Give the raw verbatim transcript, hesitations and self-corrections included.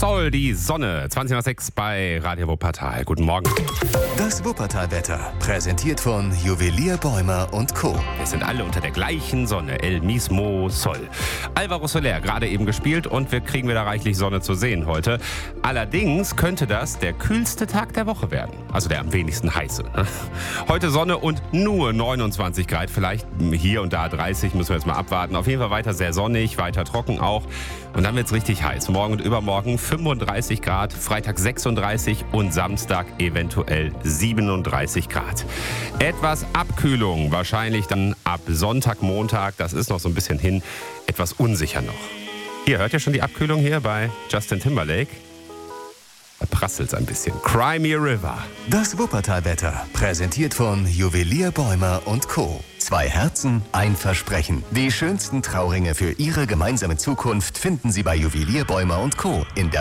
Soul, die Sonne. zwanzig nach sechs bei Radio Wuppertal. Guten Morgen. Das Wuppertal-Wetter, präsentiert von Juwelier Bäumer und Co. Wir sind alle unter der gleichen Sonne. El mismo Sol. Alvaro Soler, gerade eben gespielt und wir kriegen wieder reichlich Sonne zu sehen heute. Allerdings könnte das der kühlste Tag der Woche werden. Also der am wenigsten heiße. Heute Sonne und nur neunundzwanzig Grad. Vielleicht hier und da dreißig, müssen wir jetzt mal abwarten. Auf jeden Fall weiter sehr sonnig, weiter trocken auch. Und dann wird es richtig heiß. Morgen und übermorgen fünfunddreißig Grad, Freitag sechsunddreißig und Samstag eventuell siebenunddreißig Grad. Etwas Abkühlung, wahrscheinlich dann ab Sonntag, Montag, das ist noch so ein bisschen hin, etwas unsicher noch. Hier, hört ihr schon die Abkühlung hier bei Justin Timberlake? Da prasselt's ein bisschen. Cry Me a River. Das Wuppertal-Wetter, präsentiert von Juwelier Bäumer und Co. Zwei Herzen, ein Versprechen. Die schönsten Trauringe für Ihre gemeinsame Zukunft finden Sie bei Juwelier Bäumer und Co. in der